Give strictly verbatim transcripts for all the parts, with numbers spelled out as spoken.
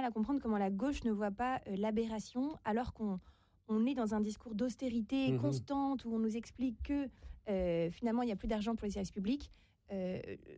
mal à comprendre comment la gauche ne voit pas euh, l'aberration, alors qu'on on est dans un discours d'austérité mmh. constante, où on nous explique que euh, finalement, il n'y a plus d'argent pour les services publics. Euh,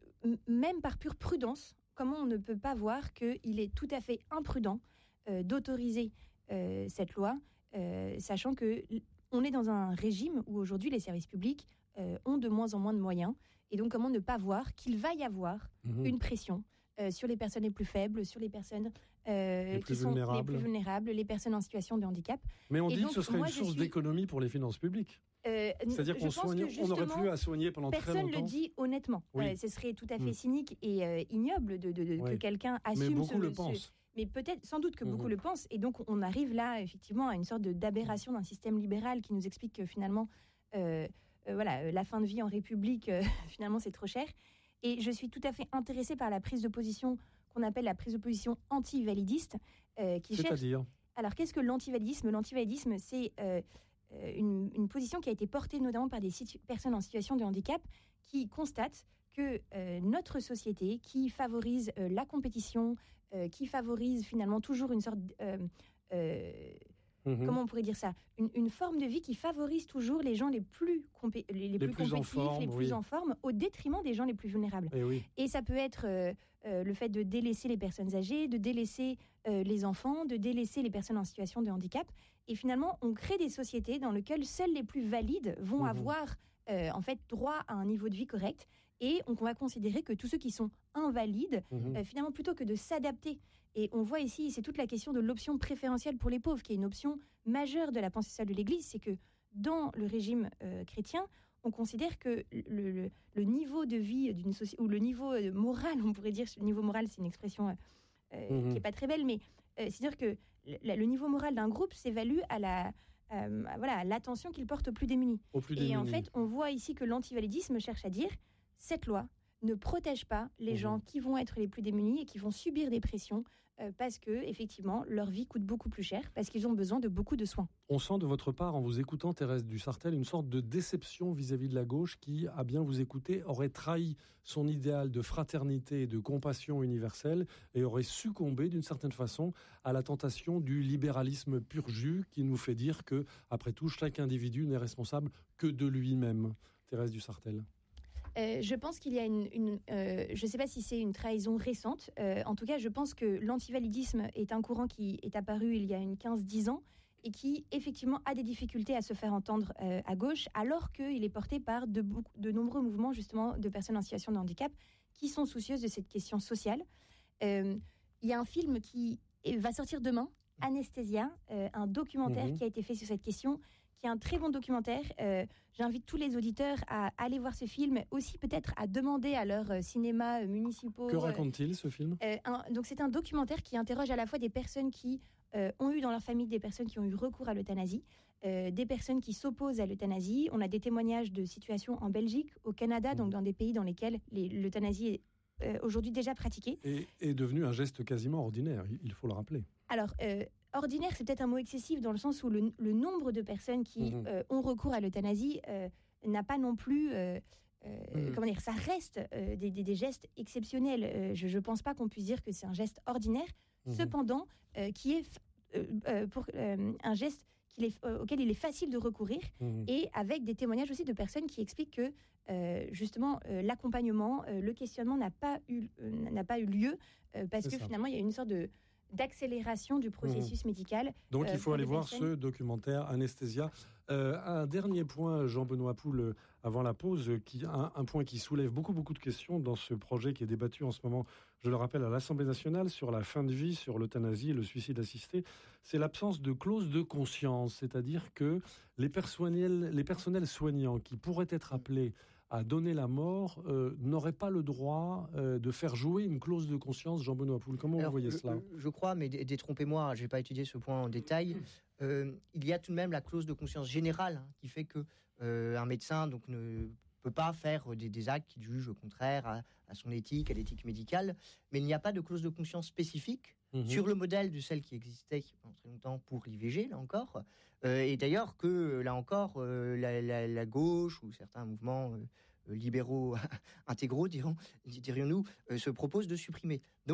même par pure prudence, comment on ne peut pas voir qu'il est tout à fait imprudent euh, d'autoriser euh, cette loi, euh, sachant qu'on est dans un régime où aujourd'hui les services publics euh, ont de moins en moins de moyens. Et donc, comment ne pas voir qu'il va y avoir mmh. une pression euh, sur les personnes les plus faibles, sur les personnes euh, les plus qui sont les plus vulnérables, les personnes en situation de handicap. Mais on et dit donc, que ce serait moi, une source suis... d'économie pour les finances publiques. Euh, C'est-à-dire qu'on soigne, on n'aurait plus à soigner pendant très longtemps. Personne ne le dit honnêtement. Oui. Euh, ce serait tout à fait mmh. cynique et euh, ignoble de, de, de, oui. que quelqu'un assume. Mais beaucoup ce, le ce, pensent. Mais peut-être, sans doute que mmh. beaucoup le pensent. Et donc, on arrive là, effectivement, à une sorte de, d'aberration d'un système libéral qui nous explique que finalement, euh, euh, voilà, la fin de vie en République, euh, finalement, c'est trop cher. Et je suis tout à fait intéressée par la prise de position qu'on appelle la prise de position anti-validiste. Euh, qui C'est-à-dire cherche... Alors, qu'est-ce que l'antivalidisme ? L'antivalidisme, c'est... Euh, Une, une position qui a été portée notamment par des situ- personnes en situation de handicap qui constatent que euh, notre société, qui favorise euh, la compétition, euh, qui favorise finalement toujours une sorte... Euh, euh, mmh. Comment on pourrait dire ça ? une, une forme de vie qui favorise toujours les gens les plus, compé- les, les les plus, plus compétitifs, forme, les plus oui. en forme, au détriment des gens les plus vulnérables. Et, oui. Et ça peut être euh, euh, le fait de délaisser les personnes âgées, de délaisser euh, les enfants, de délaisser les personnes en situation de handicap. Et finalement, on crée des sociétés dans lesquelles seuls les plus valides vont mmh. avoir euh, en fait droit à un niveau de vie correct. Et on va considérer que tous ceux qui sont invalides, mmh. euh, finalement, plutôt que de s'adapter. Et on voit ici, c'est toute la question de l'option préférentielle pour les pauvres, qui est une option majeure de la pensée sociale de l'Église. C'est que dans le régime euh, chrétien, on considère que le, le, le niveau de vie d'une société, ou le niveau moral, on pourrait dire, le niveau moral, c'est une expression euh, mmh. qui n'est pas très belle, mais euh, c'est-à-dire que le, le niveau moral d'un groupe s'évalue à la... Euh, voilà, l'attention qu'il porte aux plus démunis. Aux plus et démunis. En fait, on voit ici que l'antivalidisme cherche à dire cette loi ne protège pas les mmh. gens qui vont être les plus démunis et qui vont subir des pressions euh, parce que, effectivement, leur vie coûte beaucoup plus cher, parce qu'ils ont besoin de beaucoup de soins. On sent de votre part, en vous écoutant, Thérèse Dussartel, une sorte de déception vis-à-vis de la gauche qui, à bien vous écouter, aurait trahi son idéal de fraternité et de compassion universelle et aurait succombé, d'une certaine façon, à la tentation du libéralisme pur jus qui nous fait dire que, après tout, chaque individu n'est responsable que de lui-même. Thérèse Dussartel. Euh, je pense qu'il y a une... une euh, je ne sais pas si c'est une trahison récente. Euh, en tout cas, je pense que l'antivalidisme est un courant qui est apparu il y a une quinze dix ans et qui, effectivement, a des difficultés à se faire entendre euh, à gauche, alors qu'il est porté par de, beaucoup, de nombreux mouvements, justement, de personnes en situation de handicap qui sont soucieuses de cette question sociale. Euh, il y a un film qui va sortir demain, Anesthésia, euh, un documentaire mmh. qui a été fait sur cette question, qui est un très bon documentaire. Euh, j'invite tous les auditeurs à aller voir ce film, aussi peut-être à demander à leurs euh, cinémas euh, municipaux. Que raconte-t-il, ce film ? euh, un, Donc c'est un documentaire qui interroge à la fois des personnes qui euh, ont eu dans leur famille des personnes qui ont eu recours à l'euthanasie, euh, des personnes qui s'opposent à l'euthanasie. On a des témoignages de situations en Belgique, au Canada, mmh. donc dans des pays dans lesquels les, l'euthanasie est euh, aujourd'hui déjà pratiquée. Et est devenu un geste quasiment ordinaire, il faut le rappeler. Alors, euh, ordinaire, c'est peut-être un mot excessif dans le sens où le, le nombre de personnes qui mmh. euh, ont recours à l'euthanasie euh, n'a pas non plus... Euh, euh, mmh. Comment dire, ça reste euh, des, des, des gestes exceptionnels. Euh, je ne pense pas qu'on puisse dire que c'est un geste ordinaire, mmh. cependant, euh, qui est euh, euh, pour, euh, un geste qu'il est, euh, auquel il est facile de recourir, mmh. et avec des témoignages aussi de personnes qui expliquent que, euh, justement, euh, l'accompagnement, euh, le questionnement n'a pas eu, euh, n'a pas eu lieu, euh, parce c'est que ça. Finalement, il y a une sorte de... d'accélération du processus mmh. médical. Donc euh, il faut aller voir personnes. Ce documentaire Anesthésia. Euh, un dernier point, Jean-Benoît Poul, avant la pause, qui, un, un point qui soulève beaucoup, beaucoup de questions dans ce projet qui est débattu en ce moment, je le rappelle, à l'Assemblée nationale, sur la fin de vie, sur l'euthanasie et le suicide assisté, c'est l'absence de clause de conscience, c'est-à-dire que les personnels, les personnels soignants qui pourraient être appelés à donner la mort euh, n'auraient pas le droit euh, de faire jouer une clause de conscience. Jean-Benoît Poul, comment Alors, vous voyez je, cela ? Je crois, mais détrompez-moi, je n'ai pas étudié ce point en détail. Euh, il y a tout de même la clause de conscience générale hein, qui fait que euh, un médecin donc, ne peut pas faire des, des actes qu'il juge contraires à, à son éthique, à l'éthique médicale, mais il n'y a pas de clause de conscience spécifique mmh. sur le modèle de celle qui existait pendant très longtemps pour l'I V G, là encore. Euh, et d'ailleurs que, là encore, euh, la, la, la gauche ou certains mouvements euh, libéraux intégraux, dirons, dirions-nous, euh, se proposent de supprimer. Donc,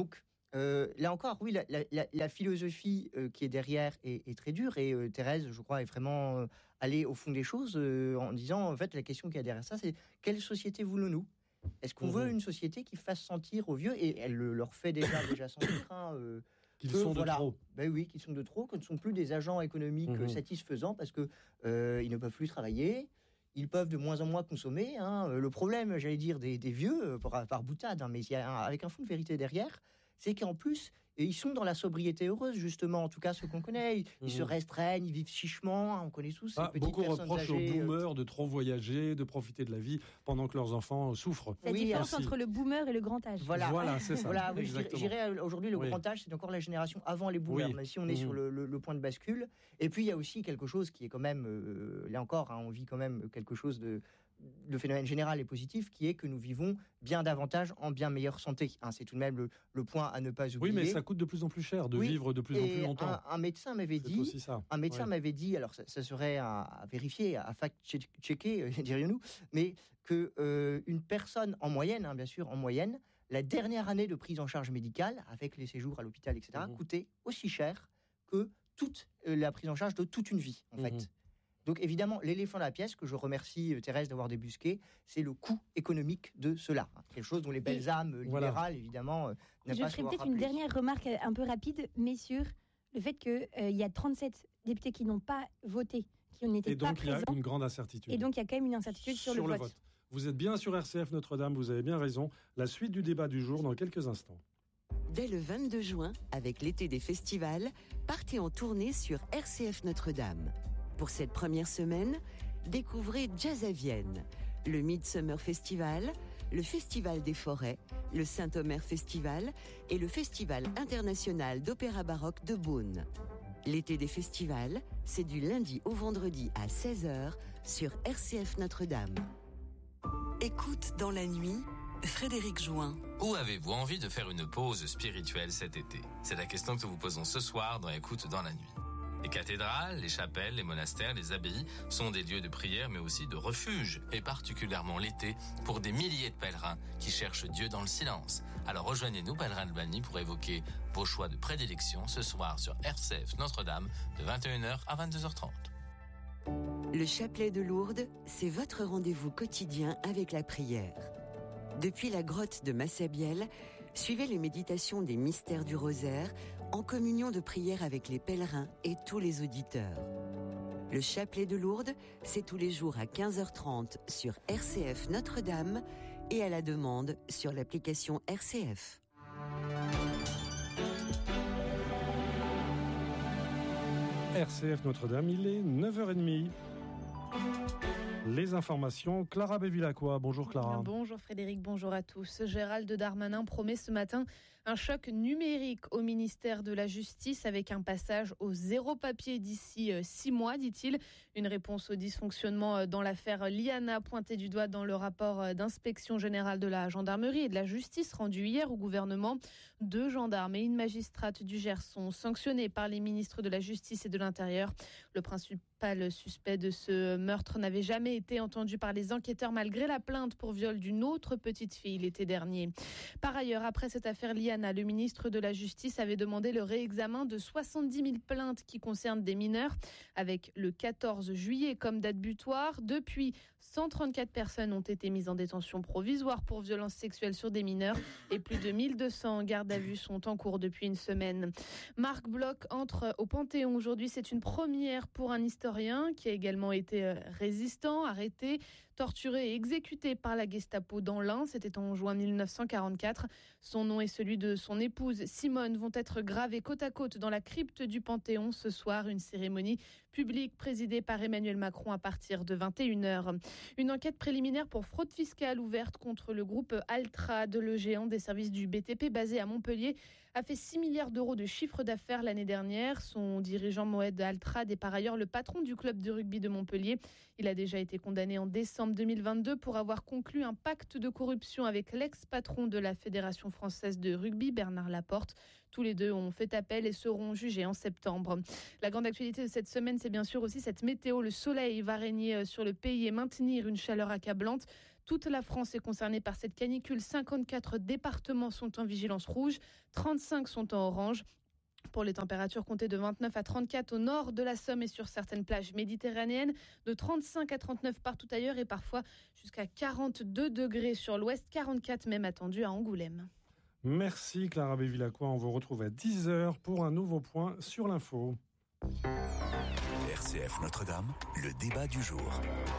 Euh, là encore, oui, la, la, la, la philosophie euh, qui est derrière est, est très dure et euh, Thérèse, je crois, est vraiment euh, allée au fond des choses euh, en disant, en fait, la question qui est derrière ça, c'est quelle société voulons-nous ? Est-ce qu'on mmh. veut une société qui fasse sentir aux vieux, et elle le, leur fait déjà, déjà sentir, hein, euh, qu'ils que, sont de voilà, trop. Ben oui, qu'ils sont de trop, que ne sont plus des agents économiques mmh. satisfaisants parce qu'ils euh, ne peuvent plus travailler. Ils peuvent de moins en moins consommer. Hein. Le problème, j'allais dire, des, des vieux, par, par boutade, hein, mais il y a un, avec un fond de vérité derrière, c'est qu'en plus, ils sont dans la sobriété heureuse, justement, en tout cas ceux qu'on connaît. Ils, mmh. ils se restreignent, ils vivent chichement, hein, on connaît tous ces ah, petites beaucoup personnes reprochent âgées. aux boomers de trop voyager, de profiter de la vie, pendant que leurs enfants souffrent. La oui, différence ainsi. Entre le boomer et le grand âge. Voilà, voilà c'est ça. Voilà, oui, j'irais aujourd'hui, le oui. grand âge, c'est encore la génération avant les boomers, oui. même si on est mmh. sur le, le, le point de bascule. Et puis, il y a aussi quelque chose qui est quand même, euh, là encore, hein, on vit quand même quelque chose de... Le phénomène général est positif, qui est que nous vivons bien davantage en bien meilleure santé. Hein, c'est tout de même le, le point à ne pas oublier. Oui, mais ça coûte de plus en plus cher de oui, vivre de plus en plus longtemps. Un, un médecin m'avait c'est dit, aussi ça. un médecin ouais. m'avait dit, alors ça, ça serait à, à vérifier, à fact-checker, euh, dirions-nous, mais que euh, une personne en moyenne, hein, bien sûr, en moyenne, la dernière année de prise en charge médicale, avec les séjours à l'hôpital, et cetera, mmh. coûtait aussi cher que toute euh, la prise en charge de toute une vie, en mmh. fait. Donc évidemment, l'éléphant dans la pièce, que je remercie Thérèse d'avoir débusqué, c'est le coût économique de cela. Quelque chose dont les belles âmes libérales, voilà. évidemment, euh, n'aiment pas. Je ferai peut-être une dernière remarque un peu rapide, mais sur le fait qu'il euh, y a trente-sept députés qui n'ont pas voté, qui n'étaient pas présents. Et donc il y a une grande incertitude. Et donc il y a quand même une incertitude sur, sur le, le vote. vote. Vous êtes bien sur R C F Notre-Dame, vous avez bien raison. La suite du débat du jour dans quelques instants. Dès le vingt-deux juin, avec l'été des festivals, partez en tournée sur R C F Notre-Dame. Pour cette première semaine, découvrez Jazz à Vienne, le Midsummer Festival, le Festival des Forêts, le Saint-Omer Festival et le Festival international d'opéra baroque de Beaune. L'été des festivals, c'est du lundi au vendredi à seize heures sur R C F Notre-Dame. Écoute dans la nuit, Frédéric Join. Où avez-vous envie de faire une pause spirituelle cet été ? C'est la question que nous vous posons ce soir dans Écoute dans la nuit. Les cathédrales, les chapelles, les monastères, les abbayes sont des lieux de prière mais aussi de refuge, et particulièrement l'été pour des milliers de pèlerins qui cherchent Dieu dans le silence. Alors rejoignez-nous, Pèlerins Albanie, pour évoquer vos choix de prédilection ce soir sur R C F Notre-Dame de vingt et une heures à vingt-deux heures trente. Le chapelet de Lourdes, c'est votre rendez-vous quotidien avec la prière. Depuis la grotte de Massabielle, suivez les méditations des mystères du rosaire en communion de prière avec les pèlerins et tous les auditeurs. Le chapelet de Lourdes, c'est tous les jours à quinze heures trente sur R C F Notre-Dame et à la demande sur l'application R C F. R C F Notre-Dame, il est neuf heures trente. Les informations, Clara Bévilacqua. Bonjour Clara. Bonjour Frédéric, bonjour à tous. Gérald Darmanin promet ce matin un choc numérique au ministère de la Justice avec un passage au zéro papier d'ici six mois, dit-il. Une réponse au dysfonctionnement dans l'affaire Liana, pointée du doigt dans le rapport d'inspection générale de la gendarmerie et de la justice rendu hier au gouvernement. Deux gendarmes et une magistrate du Gers sont sanctionnés par les ministres de la Justice et de l'Intérieur. Le principal suspect de ce meurtre n'avait jamais été entendu par les enquêteurs malgré la plainte pour viol d'une autre petite fille l'été dernier. Par ailleurs, après cette affaire Liana, le ministre de la Justice avait demandé le réexamen de soixante-dix mille plaintes qui concernent des mineurs, avec le quatorze juillet comme date butoir. Depuis, cent trente-quatre personnes ont été mises en détention provisoire pour violences sexuelles sur des mineurs et plus de mille deux cents gardes à vue sont en cours depuis une semaine. Marc Bloch entre au Panthéon aujourd'hui. C'est une première pour un historien qui a également été résistant, arrêté, torturé et exécuté par la Gestapo dans l'Ain. C'était en juin mille neuf cent quarante-quatre. Son nom et celui de son épouse Simone vont être gravés côte à côte dans la crypte du Panthéon ce soir. Une cérémonie publique présidée par Emmanuel Macron à partir de vingt et une heures. Une enquête préliminaire pour fraude fiscale ouverte contre le groupe Altrad, le géant des services du B T P basé à Montpellier, a fait six milliards d'euros de chiffre d'affaires l'année dernière. Son dirigeant Moed Altrad est par ailleurs le patron du club de rugby de Montpellier. Il a déjà été condamné en décembre deux mille vingt-deux pour avoir conclu un pacte de corruption avec l'ex-patron de la Fédération française de rugby, Bernard Laporte. Tous les deux ont fait appel et seront jugés en septembre. La grande actualité de cette semaine, c'est bien sûr aussi cette météo. Le soleil va régner sur le pays et maintenir une chaleur accablante. Toute la France est concernée par cette canicule. cinquante-quatre départements sont en vigilance rouge, trente-cinq sont en orange. Pour les températures, comptez de vingt-neuf à trente-quatre au nord de la Somme et sur certaines plages méditerranéennes, de trente-cinq à trente-neuf partout ailleurs et parfois jusqu'à quarante-deux degrés sur l'ouest, quarante-quatre même attendus à Angoulême. Merci Clara Bévilacqua, on vous retrouve à dix heures pour un nouveau point sur l'info. R C F Notre-Dame, le débat du jour.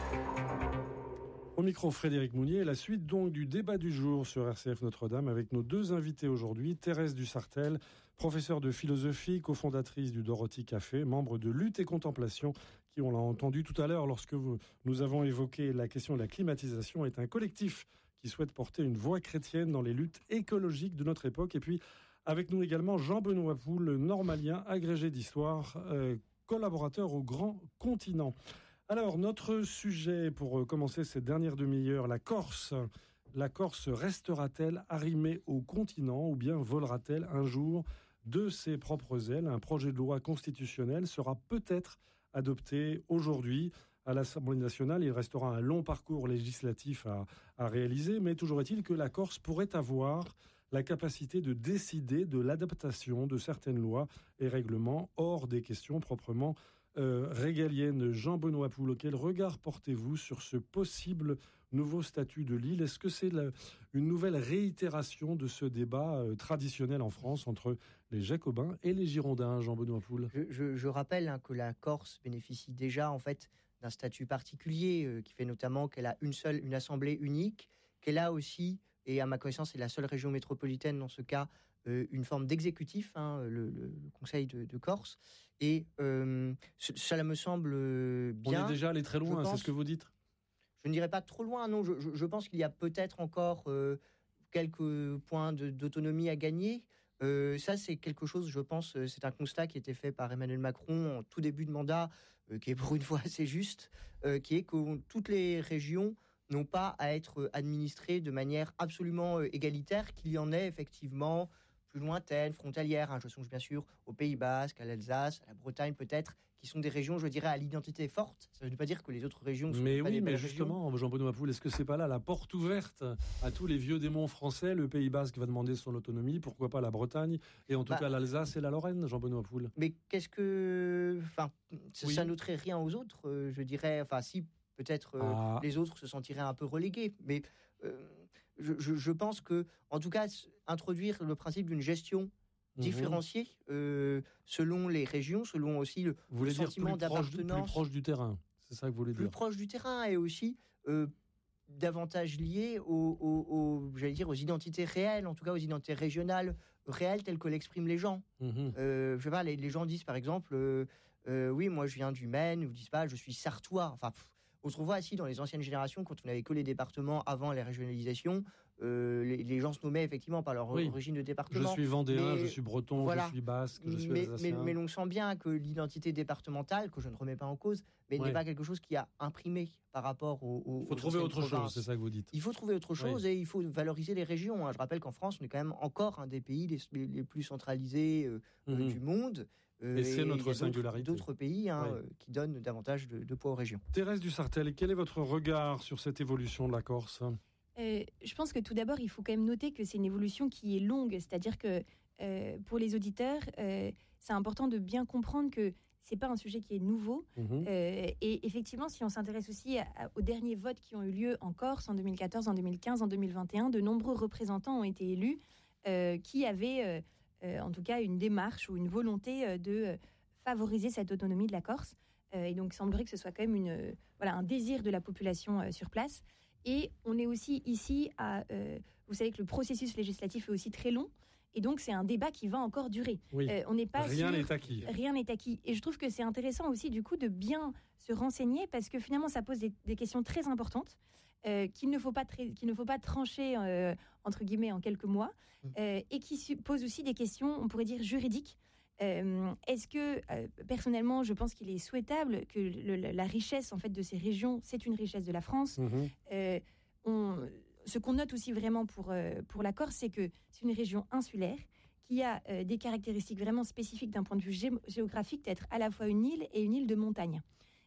Au micro, Frédéric Mounier, la suite donc du débat du jour sur R C F Notre-Dame avec nos deux invités aujourd'hui, Thérèse Dussartel, professeure de philosophie, cofondatrice du Dorothy Café, membre de Lutte et Contemplation, qui, on l'a entendu tout à l'heure lorsque vous, nous avons évoqué la question de la climatisation, est un collectif qui souhaite porter une voix chrétienne dans les luttes écologiques de notre époque. Et puis, avec nous également, Jean-Benoît Poul, normalien, agrégé d'histoire, euh, collaborateur au Grand Continent. Alors, notre sujet pour commencer cette dernière demi-heure, la Corse. La Corse restera-t-elle arrimée au continent ou bien volera-t-elle un jour de ses propres ailes? Un projet de loi constitutionnelle sera peut-être adopté aujourd'hui à l'Assemblée nationale. Il restera un long parcours législatif à, à réaliser, mais toujours est-il que la Corse pourrait avoir la capacité de décider de l'adaptation de certaines lois et règlements hors des questions proprement Euh, régalienne. Jean-Benoît Poul, quel regard portez-vous sur ce possible nouveau statut de l'île? Est-ce que c'est la, une nouvelle réitération de ce débat euh, traditionnel en France entre les Jacobins et les Girondins, Jean-Benoît Poul? Je, je, je rappelle hein, que la Corse bénéficie déjà en fait d'un statut particulier euh, qui fait notamment qu'elle a une seule, une assemblée unique, qu'elle a aussi, et à ma connaissance c'est la seule région métropolitaine dans ce cas, euh, une forme d'exécutif, hein, le, le, le Conseil de, de Corse. Et euh, cela me semble bien. On est déjà allé très loin, pense, c'est ce que vous dites? Je ne dirais pas trop loin, non. Je, je, je pense qu'il y a peut-être encore euh, quelques points de, d'autonomie à gagner. Euh, ça, c'est quelque chose, je pense, c'est un constat qui a été fait par Emmanuel Macron en tout début de mandat, euh, qui est pour une fois assez juste, euh, qui est que toutes les régions n'ont pas à être administrées de manière absolument euh, égalitaire, qu'il y en ait effectivement plus lointaines, frontalières. Hein, je songe bien sûr au Pays Basque, à l'Alsace, à la Bretagne peut-être, qui sont des régions, je dirais, à l'identité forte. Ça ne veut pas dire que les autres régions ne sont mais pas oui, des belles mais justement, régions. Jean-Benoît Poul, est-ce que c'est pas là la porte ouverte à tous les vieux démons français? Le Pays Basque va demander son autonomie, pourquoi pas la Bretagne, et en tout bah, cas l'Alsace et la Lorraine, Jean-Benoît Poul. Mais qu'est-ce que... Enfin, ça, oui. ça n'ôterait rien aux autres, euh, je dirais. Enfin, si, peut-être euh, ah. les autres se sentiraient un peu relégués, mais euh, je, je, je pense que, en tout cas, introduire le principe d'une gestion différencié euh, selon les régions, selon aussi le, vous le dire sentiment plus proche, d'appartenance. Plus proche du terrain, c'est ça que vous voulez plus dire? Plus proche du terrain et aussi euh, davantage lié aux, aux, aux, j'allais dire, aux identités réelles, en tout cas aux identités régionales réelles telles que l'expriment les gens. Mmh. Euh, je sais pas, les, les gens disent par exemple, euh, euh, oui, moi je viens du Maine, ou disent pas, je suis sartois. Enfin, pff, autrefois, si dans les anciennes générations, quand on n'avait que les départements avant les régionalisations, Euh, les, les gens se nommaient effectivement par leur oui. origine de département. Je suis vendéen, mais, je suis breton, voilà. je suis basque, je suis mais, alsacien. Mais, mais l'on sent bien que l'identité départementale, que je ne remets pas en cause, mais oui. n'est pas quelque chose qui a imprimé par rapport au. au il faut trouver autre provinces. chose, c'est ça que vous dites. Il faut trouver autre chose oui. et il faut valoriser les régions. Je rappelle qu'en France, on est quand même encore un des pays les, les, les plus centralisés euh, mmh. du monde. Euh, et c'est notre singularité. D'autres pays hein, oui. euh, qui donnent davantage de, de poids aux régions. Thérèse Dussartel, quel est votre regard sur cette évolution de la Corse ? Euh, je pense que tout d'abord, il faut quand même noter que c'est une évolution qui est longue. C'est-à-dire que euh, pour les auditeurs, euh, c'est important de bien comprendre que c'est pas un sujet qui est nouveau. Mmh. Euh, et effectivement, si on s'intéresse aussi à, à, aux derniers votes qui ont eu lieu en Corse en deux mille quatorze, en deux mille quinze, en deux mille vingt et un, de nombreux représentants ont été élus euh, qui avaient, euh, euh, en tout cas, une démarche ou une volonté euh, de euh, favoriser cette autonomie de la Corse. Euh, et donc, il semblerait que ce soit quand même une, euh, voilà, un désir de la population euh, sur place. Et on est aussi ici à... Euh, vous savez que le processus législatif est aussi très long. Et donc, c'est un débat qui va encore durer. Oui. Euh, on n'est pas rien sûr, n'est acquis. Rien n'est acquis. Et je trouve que c'est intéressant aussi, du coup, de bien se renseigner parce que finalement, ça pose des, des questions très importantes euh, qu'il ne faut pas, tra- qu'il ne faut pas trancher, euh, entre guillemets, en quelques mois euh, et qui su- posent aussi des questions, on pourrait dire, juridiques. Euh, est-ce que, euh, personnellement, je pense qu'il est souhaitable que le, la richesse en fait, de ces régions, c'est une richesse de la France. Mmh. Euh, on, ce qu'on note aussi vraiment pour, euh, pour la Corse, c'est que c'est une région insulaire qui a euh, des caractéristiques vraiment spécifiques d'un point de vue gé- géographique, d'être à la fois une île et une île de montagne.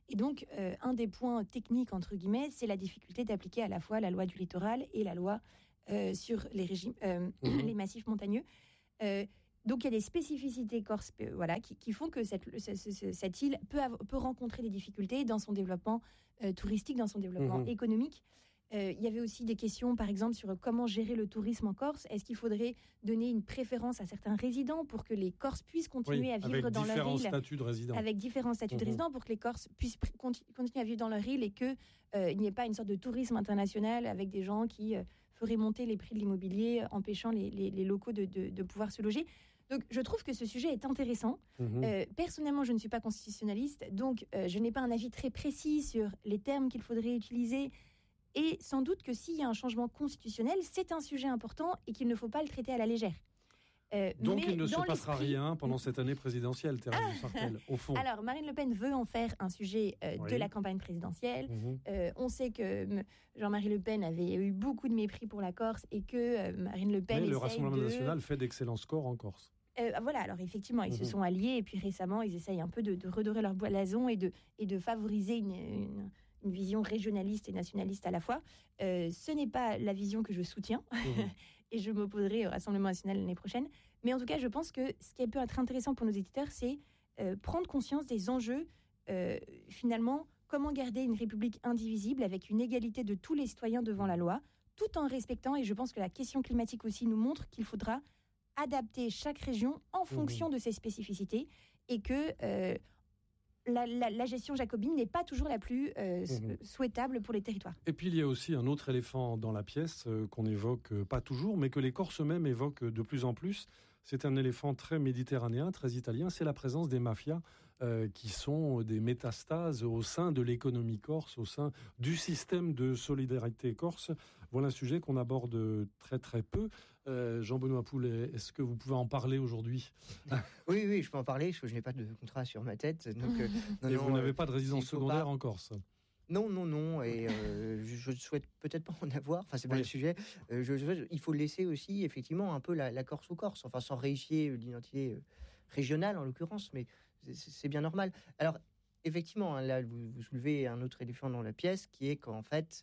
Et donc, euh, un des points techniques, entre guillemets, c'est la difficulté d'appliquer à la fois la loi du littoral et la loi euh, sur les, régimes, euh, mmh. les massifs montagneux. Euh, donc, il y a des spécificités corses euh, voilà, qui, qui font que cette, ce, ce, cette île peut, avoir, peut rencontrer des difficultés dans son développement euh, touristique, dans son développement mmh. économique. Euh, il y avait aussi des questions, par exemple, sur comment gérer le tourisme en Corse. Est-ce qu'il faudrait donner une préférence à certains résidents pour que les Corses puissent continuer oui, à vivre dans leur île, avec différents statuts de résidents, avec différents statuts mmh. de résidents, pour que les Corses puissent pr- continuer à vivre dans leur île et qu'il euh, n'y ait pas une sorte de tourisme international avec des gens qui euh, feraient monter les prix de l'immobilier, empêchant les, les, les locaux de, de, de pouvoir se loger. Donc, je trouve que ce sujet est intéressant. Mmh. Euh, personnellement, je ne suis pas constitutionnaliste, donc euh, je n'ai pas un avis très précis sur les termes qu'il faudrait utiliser. Et sans doute que s'il y a un changement constitutionnel, c'est un sujet important et qu'il ne faut pas le traiter à la légère. Euh, Donc il ne se passera rien pendant cette année présidentielle, Thérèse ah Dusartel, au fond. Alors Marine Le Pen veut en faire un sujet euh, oui. de la campagne présidentielle. Mmh. Euh, on sait que Jean-Marie Le Pen avait eu beaucoup de mépris pour la Corse et que euh, Marine Le Pen... Mais le essaye Rassemblement de... national fait d'excellents scores en Corse. Euh, voilà, alors effectivement, ils mmh. se sont alliés et puis récemment, ils essayent un peu de, de redorer leur blason et de, et de favoriser une... une une vision régionaliste et nationaliste à la fois. Euh, ce n'est pas la vision que je soutiens mmh. et je m'opposerai au Rassemblement national l'année prochaine. Mais en tout cas, je pense que ce qui peut être intéressant pour nos éditeurs, c'est euh, prendre conscience des enjeux. Euh, finalement, comment garder une république indivisible avec une égalité de tous les citoyens devant la loi, tout en respectant, et je pense que la question climatique aussi nous montre qu'il faudra adapter chaque région en fonction mmh. de ses spécificités et que... Euh, La, la, la gestion jacobine n'est pas toujours la plus euh, mmh. souhaitable pour les territoires. Et puis il y a aussi un autre éléphant dans la pièce euh, qu'on évoque euh, pas toujours, mais que les Corses eux-mêmes évoquent de plus en plus. C'est un éléphant très méditerranéen, très italien. C'est la présence des mafias euh, qui sont des métastases au sein de l'économie corse, au sein du système de solidarité corse. Voilà un sujet qu'on aborde très très peu. Euh, Jean-Benoît Poulet, est-ce que vous pouvez en parler aujourd'hui ? Oui, oui, je peux en parler, parce que je n'ai pas de contrat sur ma tête. Donc, euh, non, et non, vous n'avez euh, pas de résidence secondaire pas... en Corse ? Non, non, non, et euh, je ne souhaite peut-être pas en avoir, enfin c'est pas oui. le sujet. Euh, je, je, il faut laisser aussi effectivement un peu la, la Corse aux Corses, enfin sans réifier l'identité régionale en l'occurrence, mais c'est, c'est bien normal. Alors effectivement, hein, là vous, vous soulevez un autre éléphant dans la pièce, qui est qu'en fait,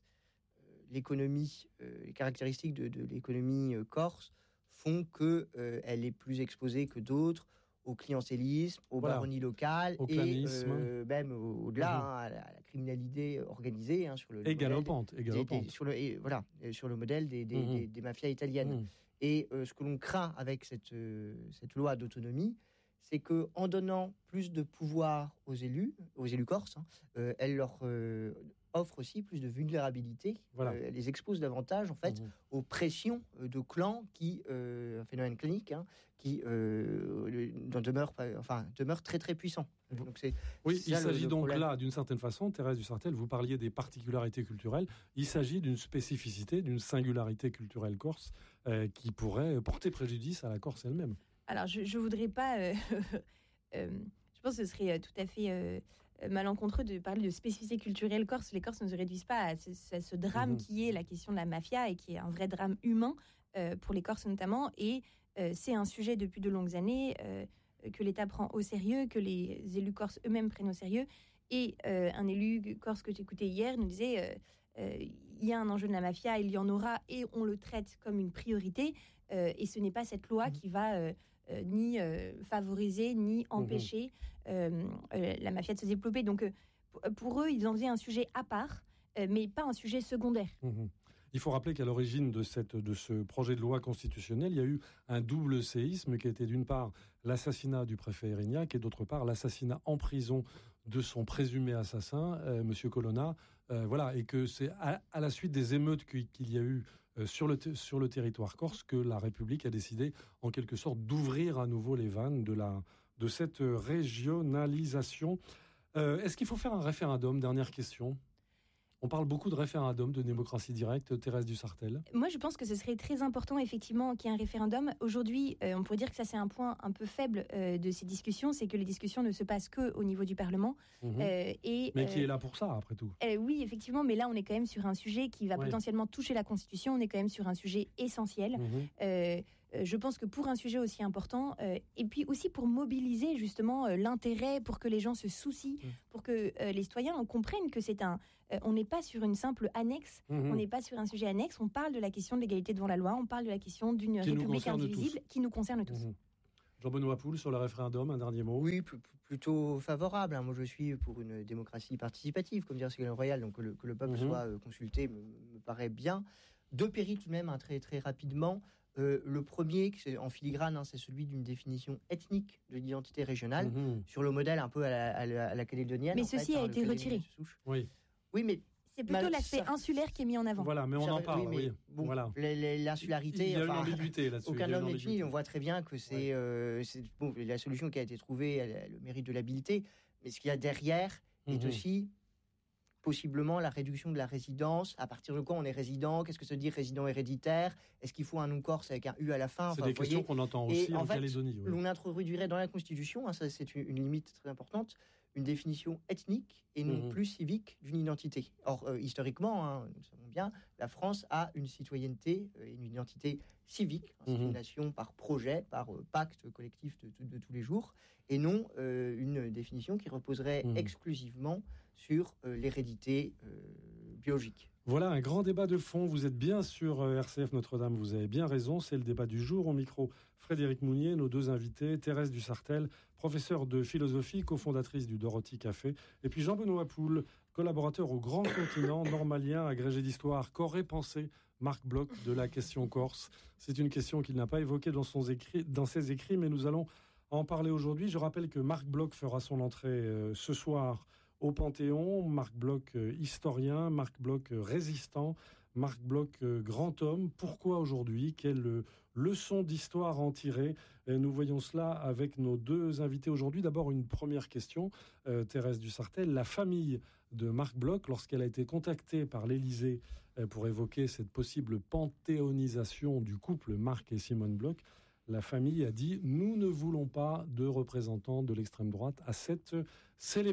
l'économie, euh, les caractéristiques de, de l'économie euh, corse font qu'elle euh, est plus exposée que d'autres au clientélisme, au voilà. baronnie locale au et euh, même au, au-delà mmh. hein, à, la, à la criminalité organisée hein, sur le, le et galopante, et galopante. Des, des, sur le et, voilà sur le modèle des, des, mmh. des, des mafias italiennes. Mmh. Et euh, ce que l'on craint avec cette euh, cette loi d'autonomie, c'est que en donnant plus de pouvoir aux élus, aux élus corses, hein, euh, elle leur euh, offre aussi plus de vulnérabilité, voilà. euh, les expose davantage en fait mmh. aux pressions de clans qui, euh, un phénomène clinique, hein, qui euh, demeure, enfin, demeure très très puissant. Donc c'est, oui, c'est il s'agit le, le donc problème. Là, d'une certaine façon, Thérèse Dusartel, vous parliez des particularités culturelles, il s'agit d'une spécificité, d'une singularité culturelle corse euh, qui pourrait porter préjudice à la Corse elle-même. Alors je ne voudrais pas... Euh, euh, je pense que ce serait tout à fait... Euh, malencontreux de parler de spécificité culturelle corse. Les Corses ne se réduisent pas à ce, à ce drame mmh. qui est la question de la mafia et qui est un vrai drame humain euh, pour les Corses notamment. Et euh, c'est un sujet depuis de longues années euh, que l'État prend au sérieux, que les élus corses eux-mêmes prennent au sérieux. Et euh, un élu corse que j'écoutais hier nous disait euh, euh, il y a un enjeu de la mafia, il y en aura et on le traite comme une priorité. Euh, et ce n'est pas cette loi mmh. qui va... Euh, Euh, ni euh, favoriser, ni empêcher mmh. euh, euh, la mafia de se développer. Donc, euh, pour eux, ils en faisaient un sujet à part, euh, mais pas un sujet secondaire. Mmh. Il faut rappeler qu'à l'origine de, cette, de ce projet de loi constitutionnelle, il y a eu un double séisme qui était d'une part l'assassinat du préfet Erignac et d'autre part l'assassinat en prison de son présumé assassin, euh, M. Colonna. Euh, voilà, et que c'est à, à la suite des émeutes qu'il y a eu Euh, sur, le t- sur le territoire corse que la République a décidé en quelque sorte d'ouvrir à nouveau les vannes de, la, de cette régionalisation. Euh, est-ce qu'il faut faire un référendum ? Dernière question. On parle beaucoup de référendum, de démocratie directe. Thérèse Dusartel. Moi, je pense que ce serait très important, effectivement, qu'il y ait un référendum. Aujourd'hui, euh, on pourrait dire que ça, c'est un point un peu faible euh, de ces discussions, c'est que les discussions ne se passent qu'au niveau du Parlement. Mmh. Euh, et, mais qui euh, est là pour ça, après tout. euh, Oui, effectivement, mais là, on est quand même sur un sujet qui va ouais. potentiellement toucher la Constitution. On est quand même sur un sujet essentiel. Mmh. Euh, je pense que pour un sujet aussi important, euh, et puis aussi pour mobiliser justement euh, l'intérêt, pour que les gens se soucient, mmh. pour que euh, les citoyens comprennent que c'est un... Euh, on n'est pas sur une simple annexe, mmh. on n'est pas sur un sujet annexe, on parle de la question de l'égalité devant la loi, on parle de la question d'une qui république indivisible tous. qui nous concerne tous. Mmh. Jean-Benoît Poul, sur le référendum, un dernier mot. Oui, p- plutôt favorable. Hein. Moi, je suis pour une démocratie participative, comme dirait Ségolène Royal, donc que le, que le peuple mmh. soit euh, consulté me, me paraît bien. Deux périls tout de même, hein, très, très rapidement. Euh, le premier, c'est en filigrane, hein, c'est celui d'une définition ethnique de l'identité régionale, mmh. sur le modèle un peu à la, à la, à la calédonienne. Mais ceci fait, a hein, été retiré. Oui. Oui, mais... C'est plutôt l'aspect ça... insulaire qui est mis en avant. Voilà, mais on ça, en parle. Oui, mais oui. bon, voilà. L'insularité, il y a enfin, une ambiguïté là-dessus. Aucun homme n'est fini. On voit très bien que c'est, ouais. euh, c'est bon, la solution qui a été trouvée, elle a le mérite de l'habilité. Mais ce qu'il y a derrière mm-hmm. est aussi possiblement la réduction de la résidence. À partir de quoi on est résident? Qu'est-ce que ça veut dire résident héréditaire? Est-ce qu'il faut un nom corse avec un U à la fin? C'est enfin, des questions qu'on entend aussi Et en, en fait, Calédonie. Oui. On introduirait dans la Constitution, hein, ça c'est une, une limite très importante, une définition ethnique et non mmh. plus civique d'une identité. Or, euh, historiquement, hein, nous savons bien, la France a une citoyenneté et euh, une identité civique. Hein, c'est mmh. une nation par projet, par euh, pacte collectif de, de, de tous les jours, et non euh, une définition qui reposerait mmh. exclusivement sur euh, l'hérédité euh, biologique. Voilà un grand débat de fond. Vous êtes bien sur R C F Notre-Dame, vous avez bien raison, c'est le débat du jour. Au micro, Frédéric Mounier, nos deux invités, Thérèse Dussartel, professeure de philosophie, cofondatrice du Dorothy Café, et puis Jean-Benoît Poul, collaborateur au Grand Continent, normalien, agrégé d'histoire. Qu'aurait pensé Marc Bloch de la question corse? C'est une question qu'il n'a pas évoquée dans, son écrit, dans ses écrits, mais nous allons en parler aujourd'hui. Je rappelle que Marc Bloch fera son entrée euh, ce soir au Panthéon. Marc Bloch, euh, historien, Marc Bloch, euh, résistant, Marc Bloch, euh, grand homme. Pourquoi aujourd'hui? Quelle euh, leçon d'histoire en tirer? Et nous voyons cela avec nos deux invités aujourd'hui. D'abord, une première question, euh, Thérèse Dussartel. La famille de Marc Bloch, lorsqu'elle a été contactée par l'Élysée euh, pour évoquer cette possible panthéonisation du couple Marc et Simone Bloch, la famille a dit « Nous ne voulons pas de représentants de l'extrême droite à cette célébration ».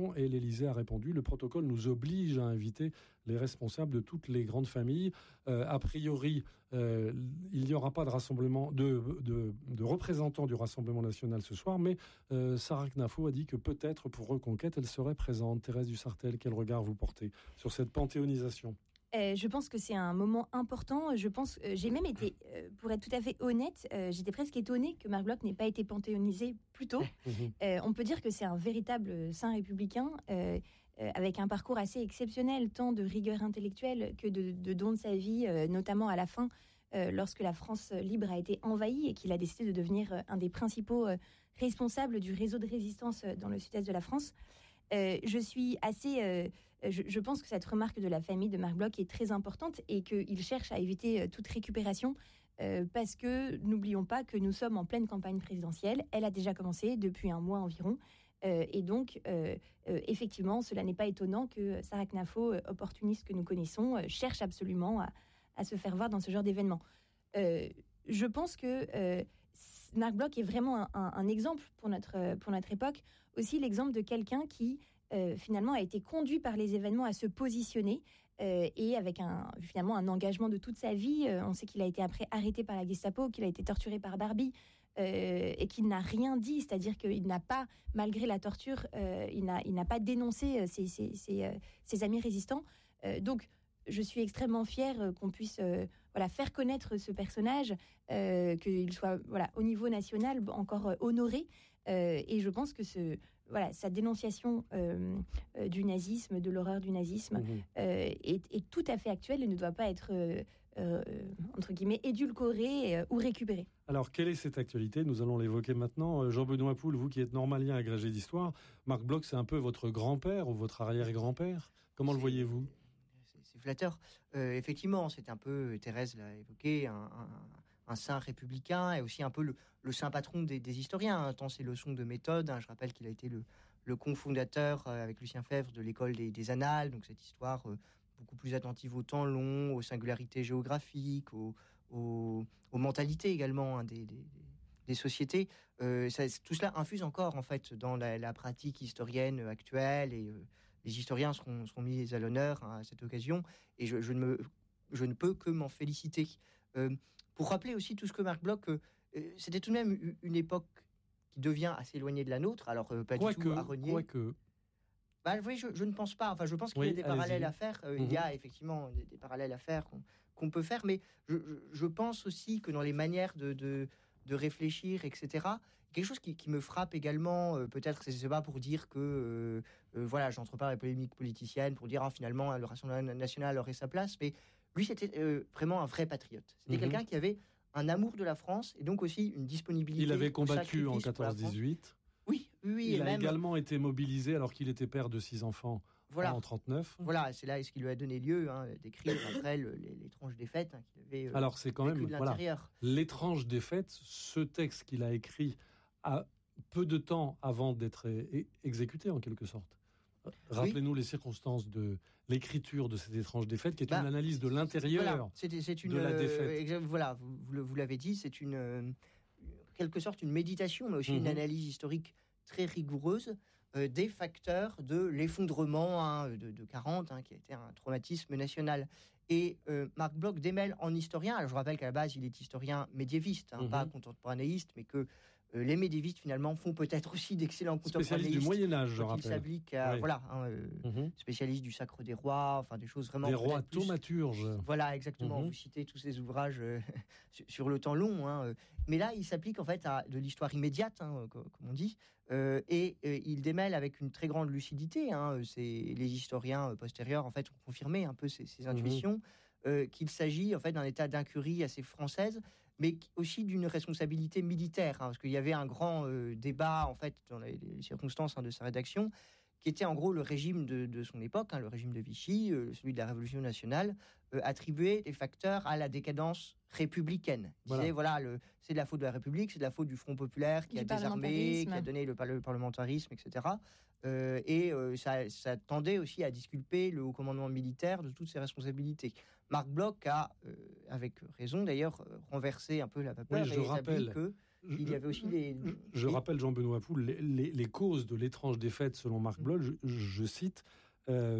Et l'Élysée a répondu « Le protocole nous oblige à inviter les responsables de toutes les grandes familles. Euh, a priori, euh, il n'y aura pas de rassemblement de, de, de représentants du Rassemblement national ce soir, mais euh, Sarah Knafo a dit que peut-être pour Reconquête, elle serait présente. Thérèse Dussartel, quel regard vous portez sur cette panthéonisation ? Euh, je pense que c'est un moment important. Je pense, euh, j'ai même été, euh, pour être tout à fait honnête, euh, j'étais presque étonnée que Marc Bloch n'ait pas été panthéonisé plus tôt. Euh, on peut dire que c'est un véritable saint républicain, euh, euh, avec un parcours assez exceptionnel, tant de rigueur intellectuelle que de, de don de sa vie, euh, notamment à la fin, euh, lorsque la France libre a été envahie et qu'il a décidé de devenir euh, un des principaux euh, responsables du réseau de résistance euh, dans le sud-est de la France. Euh, je suis assez... Euh, je, je pense que cette remarque de la famille de Marc Bloch est très importante et qu'il cherche à éviter euh, toute récupération euh, parce que n'oublions pas que nous sommes en pleine campagne présidentielle. Elle a déjà commencé depuis un mois environ. Euh, et donc, euh, euh, effectivement, cela n'est pas étonnant que Sarah Knafo, euh, opportuniste que nous connaissons, euh, cherche absolument à, à se faire voir dans ce genre d'événement. Euh, je pense que euh, Marc Bloch est vraiment un, un, un exemple pour notre, pour notre époque. Aussi l'exemple de quelqu'un qui, euh, finalement, a été conduit par les événements à se positionner euh, et avec un, finalement un engagement de toute sa vie. Euh, on sait qu'il a été après arrêté par la Gestapo, qu'il a été torturé par Barbie euh, et qu'il n'a rien dit, c'est-à-dire qu'il n'a pas, malgré la torture, euh, il, n'a, il n'a pas dénoncé ses, ses, ses, euh, ses amis résistants. Euh, donc, je suis extrêmement fière qu'on puisse euh, voilà, faire connaître ce personnage, euh, qu'il soit voilà, au niveau national encore euh, honoré. Euh, et je pense que ce, voilà, sa dénonciation euh, euh, du nazisme, de l'horreur du nazisme, mmh. euh, est, est tout à fait actuelle et ne doit pas être, euh, euh, entre guillemets, édulcorée euh, ou récupérée. Alors, quelle est cette actualité? Nous allons l'évoquer maintenant. Jean-Benoît Poul, vous qui êtes normalien agrégé d'histoire, Marc Bloch, c'est un peu votre grand-père ou votre arrière-grand-père. Comment le voyez-vous? C'est flatteur. Euh, effectivement, c'est un peu, Thérèse l'a évoqué, un, un, un saint républicain et aussi un peu le, le saint patron des, des historiens, hein, tant ses leçons de méthode. Hein, je rappelle qu'il a été le, le cofondateur euh, avec Lucien Febvre de l'école des, des Annales, donc cette histoire euh, beaucoup plus attentive au temps long, aux singularités géographiques, aux, aux, aux mentalités également hein, des, des, des sociétés. Euh, ça, tout cela infuse encore en fait dans la, la pratique historienne actuelle et euh, les historiens seront, seront mis à l'honneur à cette occasion et je, je, ne, me, je ne peux que m'en féliciter. Euh, pour rappeler aussi tout ce que Marc Bloch, euh, c'était tout de même une époque qui devient assez éloignée de la nôtre, alors euh, pas quoi du que, tout à renier. Quoique... Bah, oui, je, je ne pense pas. Enfin, je pense qu'il oui, y a des allez-y. parallèles à faire. Euh, mmh. Il y a effectivement des, des parallèles à faire qu'on, qu'on peut faire, mais je, je, je pense aussi que dans les manières de, de, de réfléchir, et cetera, quelque chose qui, qui me frappe également, euh, peut-être, c'est, c'est pas pour dire que, euh, euh, voilà, j'entre pas dans les polémiques politiciennes, pour dire, ah, finalement, le Rassemblement national aurait sa place, mais lui, c'était euh, vraiment un vrai patriote. C'était mmh. quelqu'un qui avait un amour de la France et donc aussi une disponibilité. Il avait combattu en quatorze dix-huit. Oui, oui. Il a même... également été mobilisé alors qu'il était père de six enfants voilà. en trente-neuf. Voilà, c'est là ce qui lui a donné lieu hein, d'écrire après le, les, l'étrange défaite hein, qu'il avait. Euh, alors c'est quand même de voilà, l'étrange défaite. Ce texte qu'il a écrit a peu de temps avant d'être é- exécuté en quelque sorte. Rappelez-nous oui. les circonstances de l'écriture de cette étrange défaite, qui est bah, une analyse de l'intérieur voilà, c'est, c'est une, de la défaite. Euh, voilà, vous, vous, vous l'avez dit, c'est une, euh, quelque sorte une méditation, mais aussi mmh. une analyse historique très rigoureuse euh, des facteurs de l'effondrement hein, de, de quarante, hein, qui a été un traumatisme national. Et euh, Marc Bloch démêle en historien, alors je rappelle qu'à la base, il est historien médiéviste, hein, mmh. pas contemporanéiste, mais que Euh, les médiévistes finalement font peut-être aussi d'excellents contemporanéistes. Spécialistes du Moyen-Âge, je rappelle. Ils s'appliquent à, oui. voilà, hein, euh, mm-hmm. spécialistes du Sacre des Rois, enfin des choses vraiment. Des rois plus... thaumaturges. Voilà, exactement. Mm-hmm. Vous citez tous ces ouvrages euh, sur le temps long. Hein, euh. Mais là, il s'applique en fait à de l'histoire immédiate, hein, comme on dit, euh, et euh, il démêle avec une très grande lucidité. Hein, c'est, les historiens postérieurs en fait ont confirmé un peu ces, ces intuitions mm-hmm. euh, qu'il s'agit en fait d'un état d'incurie assez française, mais aussi d'une responsabilité militaire, hein, parce qu'il y avait un grand euh, débat, en fait, dans les, les circonstances hein, de sa rédaction, qui était en gros le régime de, de son époque, hein, le régime de Vichy, euh, celui de la Révolution nationale, euh, attribuait des facteurs à la décadence républicaine. Il disait, voilà, le, c'est de la faute de la République, c'est de la faute du Front populaire qui du a désarmé, qui a donné le, le parlementarisme, et cetera. Euh, et euh, ça, ça tendait aussi à disculper le haut commandement militaire de toutes ses responsabilités. Marc Bloch a, euh, avec raison d'ailleurs, renversé un peu la vapeur oui, je et établi rappelle, que je, il y avait aussi les... Je les... rappelle, Jean-Benoît Poul, les, les, les causes de l'étrange défaite, selon Marc Bloch, je, je cite, euh,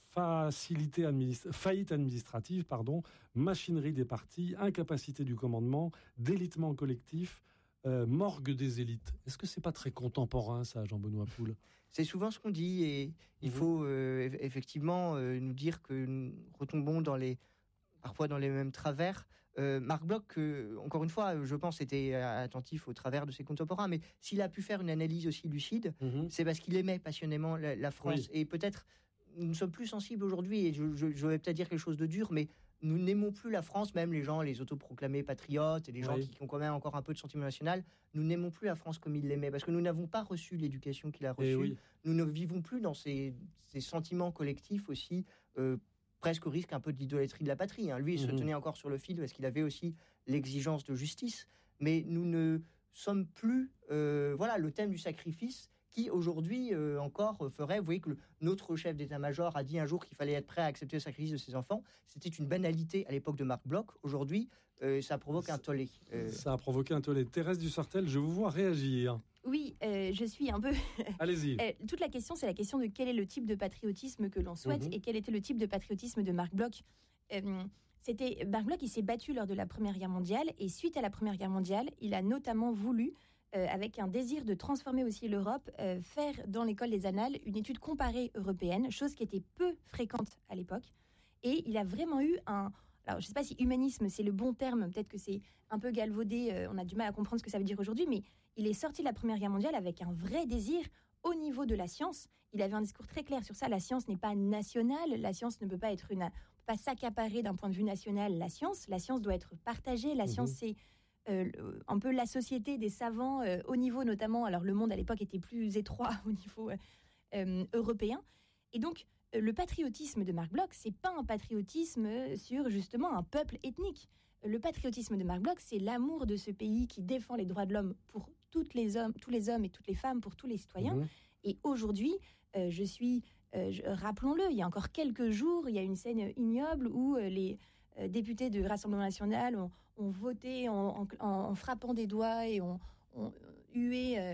facilité administ- faillite administrative, pardon, machinerie des partis, incapacité du commandement, délitement collectif, euh, morgue des élites. Est-ce que c'est pas très contemporain, ça, Jean-Benoît Poul ? C'est souvent ce qu'on dit, et il mmh. faut euh, effectivement euh, nous dire que nous retombons dans les, parfois dans les mêmes travers. Euh, Marc Bloch, euh, encore une fois, je pense, était attentif aux travers de ses contemporains, mais s'il a pu faire une analyse aussi lucide, mmh. c'est parce qu'il aimait passionnément la, la France. Oui. Et peut-être, nous sommes plus sensibles aujourd'hui, et je, je, je vais peut-être dire quelque chose de dur, mais nous n'aimons plus la France, même les gens, les autoproclamés patriotes et les gens oui. qui, qui ont quand même encore un peu de sentiment national, nous n'aimons plus la France comme ils l'aimaient, parce que nous n'avons pas reçu l'éducation qu'il a reçue. Oui. Nous ne vivons plus dans ces, ces sentiments collectifs aussi, euh, presque au risque un peu de l'idolâtrie de la patrie. Hein. Lui, il mmh. se tenait encore sur le fil parce qu'il avait aussi l'exigence de justice, mais nous ne sommes plus, euh, voilà, le thème du sacrifice qui aujourd'hui euh, encore ferait, vous voyez que le, notre chef d'état-major a dit un jour qu'il fallait être prêt à accepter le sacrifice de ses enfants. C'était une banalité à l'époque de Marc Bloch. Aujourd'hui, euh, ça provoque un tollé. Euh... Ça a provoqué un tollé. Thérèse Dussartel, je vous vois réagir. Oui, euh, je suis un peu... Allez-y. euh, toute la question, c'est la question de quel est le type de patriotisme que l'on souhaite mm-hmm. et quel était le type de patriotisme de Marc Bloch. Euh, c'était, Marc Bloch, il s'est battu lors de la Première Guerre mondiale et suite à la Première Guerre mondiale, il a notamment voulu Euh, avec un désir de transformer aussi l'Europe, euh, faire dans l'école des annales une étude comparée européenne, chose qui était peu fréquente à l'époque. Et il a vraiment eu un... Alors, je ne sais pas si humanisme, c'est le bon terme, peut-être que c'est un peu galvaudé, euh, on a du mal à comprendre ce que ça veut dire aujourd'hui, mais il est sorti de la Première Guerre mondiale avec un vrai désir au niveau de la science. Il avait un discours très clair sur ça. La science n'est pas nationale, la science ne peut pas être une... On peut pas s'accaparer d'un point de vue national la science. La science doit être partagée. La mmh. science, c'est... Euh, un peu la société des savants euh, au niveau notamment, alors le monde à l'époque était plus étroit au niveau euh, européen, et donc euh, le patriotisme de Marc Bloch, c'est pas un patriotisme sur justement un peuple ethnique. Le patriotisme de Marc Bloch, c'est l'amour de ce pays qui défend les droits de l'homme pour toutes les hommes, tous les hommes et toutes les femmes, pour tous les citoyens. Mmh. Et aujourd'hui, euh, je suis, euh, je, rappelons-le, il y a encore quelques jours, il y a une scène ignoble où euh, les euh, députés du Rassemblement national ont ont voté en, en, en frappant des doigts et ont, ont hué euh,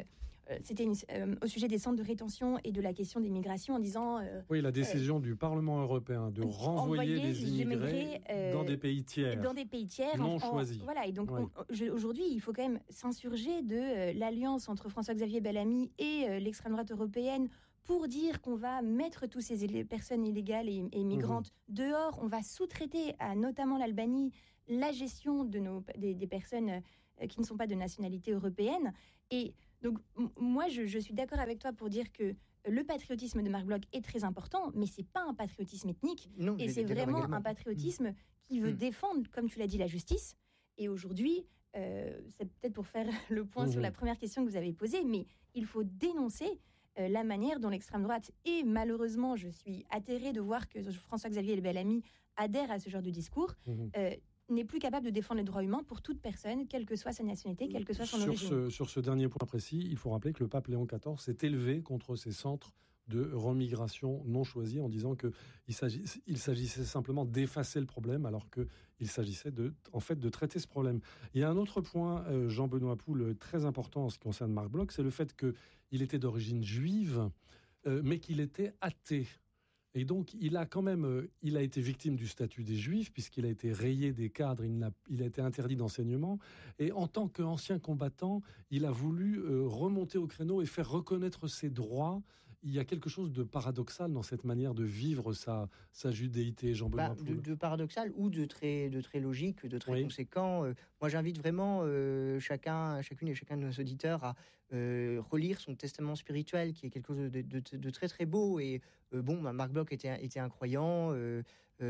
c'était une, euh, au sujet des centres de rétention et de la question des migrations en disant... Euh, oui, la décision euh, du Parlement européen de renvoyer les immigrés euh, dans des pays tiers. Dans des pays tiers. Non en, choisis. En, voilà, et donc oui. on, je, aujourd'hui, il faut quand même s'insurger de euh, l'alliance entre François-Xavier Bellamy et euh, l'extrême droite européenne pour dire qu'on va mettre toutes ces éle- personnes illégales et, et migrantes mmh. dehors. On va sous-traiter à notamment l'Albanie la gestion de nos, des, des personnes euh, qui ne sont pas de nationalité européenne. Et donc, m- moi, je, je suis d'accord avec toi pour dire que le patriotisme de Marc Bloch est très important, mais c'est pas un patriotisme ethnique. Non, et c'est vraiment un patriotisme mmh. qui veut mmh. défendre, comme tu l'as dit, la justice. Et aujourd'hui, euh, c'est peut-être pour faire le point mmh. sur la première question que vous avez posée, mais il faut dénoncer euh, la manière dont l'extrême droite, et malheureusement, je suis atterrée de voir que François-Xavier Bellamy adhère à ce genre de discours, mmh. euh, n'est plus capable de défendre les droits humains pour toute personne, quelle que soit sa nationalité, quelle que soit son sur origine. Ce, sur ce dernier point précis, il faut rappeler que le pape Léon quatorze s'est élevé contre ces centres de remigration non choisis en disant qu'il s'agit, il s'agissait simplement d'effacer le problème alors qu'il s'agissait de, en fait, de traiter ce problème. Il y a un autre point, euh, Jean-Benoît Poul, très important en ce qui concerne Marc Bloch, c'est le fait qu'il était d'origine juive, euh, mais qu'il était athée. Et donc, il a quand même, il a été victime du statut des Juifs, puisqu'il a été rayé des cadres, il a, il a été interdit d'enseignement. Et en tant qu'ancien combattant, il a voulu euh, remonter au créneau et faire reconnaître ses droits. Il y a quelque chose de paradoxal dans cette manière de vivre sa, sa judéité, Jean-Benoît bah, de, de paradoxal ou de très, de très logique, de très oui. conséquent. Euh, moi, j'invite vraiment euh, chacun, chacune et chacun de nos auditeurs à euh, relire son testament spirituel, qui est quelque chose de, de, de, de très très beau. Et euh, bon, bah, Marc Bloch était, était un croyant, euh,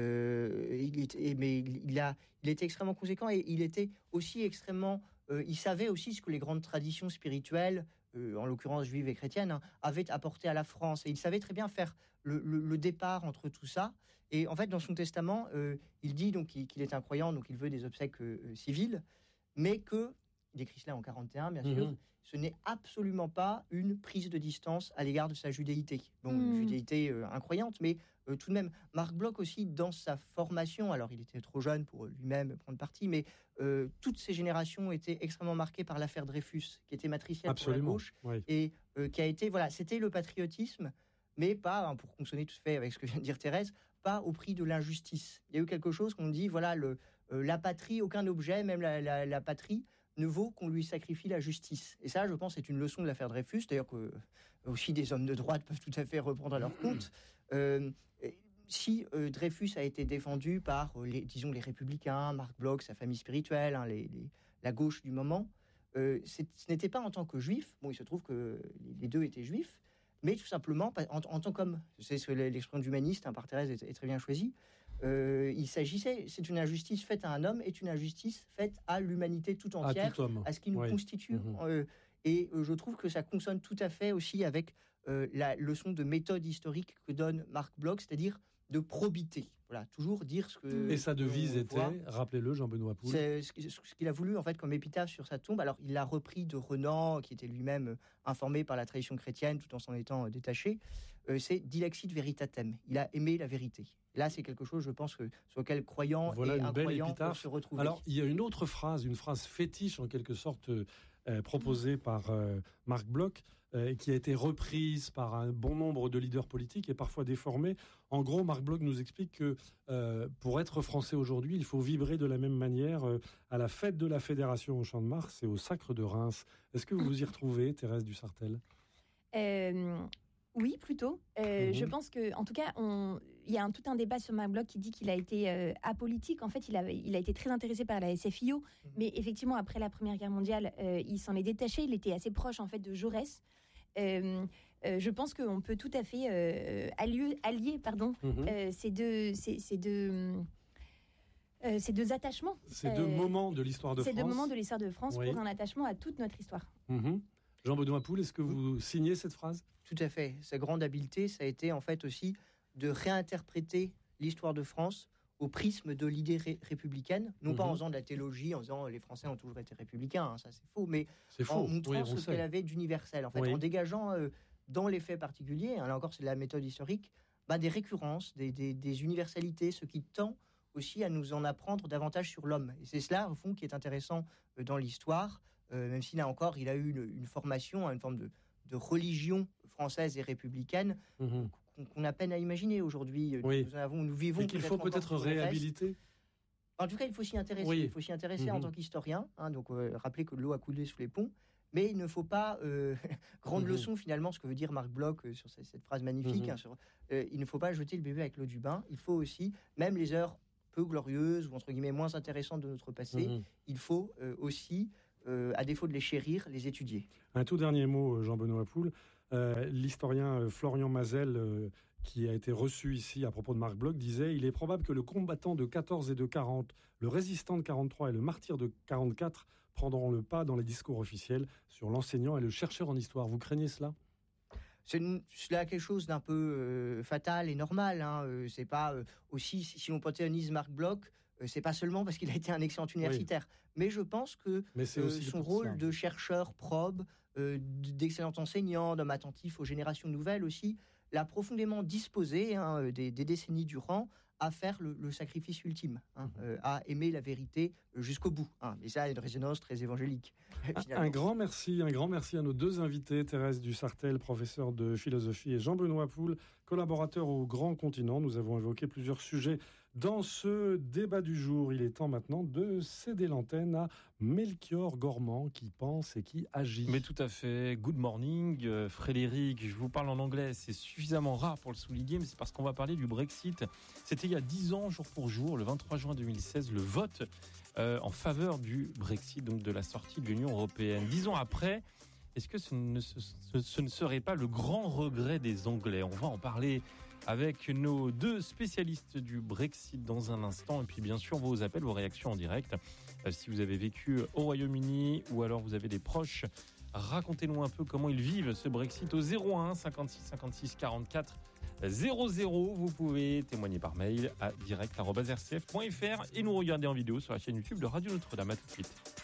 euh, il était, mais il, a, il était extrêmement conséquent et il était aussi extrêmement... Euh, il savait aussi ce que les grandes traditions spirituelles, Euh, en l'occurrence juive et chrétienne, hein, avait apporté à la France. Et il savait très bien faire le, le, le départ entre tout ça. Et en fait, dans son testament, euh, il dit donc qu'il, qu'il est un croyant, donc il veut des obsèques euh, civiles, mais que, il écrit cela en quarante et un, bien sûr, mmh. ce n'est absolument pas une prise de distance à l'égard de sa judéité. Bon, mmh. une judéité euh, incroyante, mais euh, tout de même, Marc Bloch aussi, dans sa formation, alors il était trop jeune pour lui-même prendre parti, mais euh, toutes ces générations étaient extrêmement marquées par l'affaire Dreyfus, qui était matricielle Absolument. pour la gauche, oui. et euh, qui a été, voilà, c'était le patriotisme, mais pas, hein, pour consonner tout fait avec ce que vient de dire Thérèse, pas au prix de l'injustice. Il y a eu quelque chose qu'on dit, voilà, le, euh, la patrie, aucun objet, même la, la, la patrie, ne vaut qu'on lui sacrifie la justice. Et ça, je pense, c'est une leçon de l'affaire Dreyfus, d'ailleurs que euh, aussi des hommes de droite peuvent tout à fait reprendre à leur compte. Euh, si euh, Dreyfus a été défendu par, euh, les, disons, les Républicains, Marc Bloch, sa famille spirituelle, hein, les, les, la gauche du moment, euh, c'est, ce n'était pas en tant que juif, bon, il se trouve que les deux étaient juifs, mais tout simplement en, en tant qu'homme. C'est ce que l'expression d'humaniste, hein, par Thérèse, est, est très bien choisie. Euh, il s'agissait, c'est une injustice faite à un homme, est une injustice faite à l'humanité tout entière, à, tout homme. à ce qui nous oui. constitue. Mmh. Euh, et euh, je trouve que ça consonne tout à fait aussi avec euh, la leçon de méthode historique que donne Marc Bloch, c'est-à-dire de probité. Voilà, toujours dire ce que... Et sa devise était, rappelez-le, Jean-Benoît Poul. C'est ce qu'il a voulu, en fait, comme épitaphe sur sa tombe. Alors, il l'a repris de Renan, qui était lui-même informé par la tradition chrétienne, tout en s'en étant détaché. Euh, c'est « Dilexit veritatem ». Il a aimé la vérité. Là, c'est quelque chose, je pense, que, sur lequel croyants voilà et incroyants peuvent se retrouver. Alors, il y a une autre phrase, une phrase fétiche, en quelque sorte, euh, proposée par euh, Marc Bloch, euh, qui a été reprise par un bon nombre de leaders politiques et parfois déformée. En gros, Marc Bloch nous explique que euh, pour être français aujourd'hui, il faut vibrer de la même manière euh, à la fête de la Fédération au Champ de Mars et au Sacre de Reims. Est-ce que vous vous y retrouvez, Thérèse Dussartel ? euh, Oui, plutôt. Euh, mmh. Je pense que, en tout cas, on... il y a un, tout un débat sur Marc Bloch qui dit qu'il a été euh, apolitique. En fait, il a, il a été très intéressé par la S F I O, mmh. mais effectivement, après la Première Guerre mondiale, euh, il s'en est détaché. Il était assez proche, en fait, de Jaurès. Euh, euh, je pense qu'on peut tout à fait euh, allier, allier pardon, mmh. euh, ces deux, ces, ces deux, euh, ces deux attachements. Ces deux euh, moments de l'histoire de ces France. Ces deux moments de l'histoire de France oui. pour un attachement à toute notre histoire. Mmh. Jean-Benoît Poul, est-ce que vous signez cette phrase ? Tout à fait. Sa grande habileté, ça a été en fait aussi de réinterpréter l'histoire de France au prisme de l'idée ré- républicaine, non mmh. pas en faisant de la théologie, en disant les Français ont toujours été républicains, hein, ça c'est faux, mais c'est faux. en montrant oui, ce qu'elle avait d'universel, en fait, oui. en dégageant euh, dans les faits particuliers, hein, là encore c'est de la méthode historique, bah, des récurrences, des, des, des universalités, ce qui tend aussi à nous en apprendre davantage sur l'homme. Et c'est cela, au fond, qui est intéressant euh, dans l'histoire, euh, même si là encore, il a eu une, une formation, une forme de de religion française et républicaine mmh. qu'on, qu'on a peine à imaginer aujourd'hui. Oui. Nous, avons, nous vivons. Et qu'il faut peut-être réhabiliter. En tout cas, il faut s'y intéresser. Oui. Il faut s'y intéresser mmh. en tant qu'historien. Hein, donc, euh, rappeler que l'eau a coulé sous les ponts. Mais il ne faut pas, euh, grande mmh. leçon finalement, ce que veut dire Marc Bloch euh, sur cette, cette phrase magnifique, mmh. hein, sur, euh, il ne faut pas jeter le bébé avec l'eau du bain. Il faut aussi, même les heures peu glorieuses ou entre guillemets moins intéressantes de notre passé, mmh. il faut euh, aussi, euh, à défaut de les chérir, les étudier. Un tout dernier mot, Jean-Benoît Poul. Euh, l'historien euh, Florian Mazel, euh, qui a été reçu ici à propos de Marc Bloch, disait « Il est probable que le combattant de quatorze et de quarante, le résistant de quarante-trois et le martyr de quarante-quatre prendront le pas dans les discours officiels sur l'enseignant et le chercheur en histoire. » Vous craignez cela ? C'est cela quelque chose d'un peu euh, fatal et normal. Hein. Euh, c'est pas euh, aussi si, si on panthéonise Marc Bloch, euh, c'est pas seulement parce qu'il a été un excellent universitaire, oui. mais je pense que euh, son rôle ça. de chercheur probe, euh, d'excellent enseignant, d'homme attentif aux générations nouvelles aussi, l'a profondément disposé hein, des, des décennies durant à faire le, le sacrifice ultime, hein, mmh. euh, à aimer la vérité jusqu'au bout. Hein. Et ça a une résonance très évangélique. Un, un grand merci, un grand merci à nos deux invités, Thérèse Dussartel, professeure de philosophie, et Jean-Benoît Poul, collaborateur au Grand Continent. Nous avons évoqué plusieurs sujets dans ce débat du jour. Il est temps maintenant de céder l'antenne à Melchior Gormand, qui pense et qui agit. Mais tout à fait. Good morning, euh, Frédéric. Je vous parle en anglais. C'est suffisamment rare pour le souligner, mais c'est parce qu'on va parler du Brexit. C'était il y a dix ans, jour pour jour, le vingt-trois juin deux mille seize, le vote euh, en faveur du Brexit, donc de la sortie de l'Union européenne. Dix ans après, est-ce que ce ne, ce, ce ne serait pas le grand regret des Anglais ? On va en parler avec nos deux spécialistes du Brexit dans un instant. Et puis bien sûr, vos appels, vos réactions en direct. Euh, si vous avez vécu au Royaume-Uni ou alors vous avez des proches, racontez-nous un peu comment ils vivent ce Brexit au zéro un cinquante-six cinquante-six quarante-quatre zéro zéro. Vous pouvez témoigner par mail à direct arobase r c f point f r et nous regarder en vidéo sur la chaîne YouTube de Radio Notre-Dame. À tout de suite.